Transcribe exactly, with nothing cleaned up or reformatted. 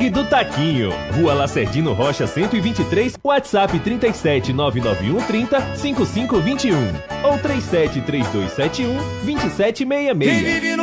Açougue do Taquinho. Rua Lacerdino Rocha cento e vinte e três, WhatsApp trinta e sete, nove nove um, trinta, cinquenta e cinco vinte e um ou trinta e sete, trinta e dois setenta e um, vinte e sete sessenta e seis.